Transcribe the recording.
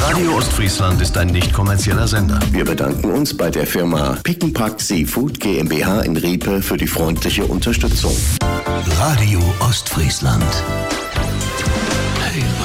Radio Ostfriesland ist ein nicht kommerzieller Sender. Wir bedanken uns bei der Firma Pick-n-Pack Seafood GmbH in Riepe für die freundliche Unterstützung. Radio Ostfriesland. Hey,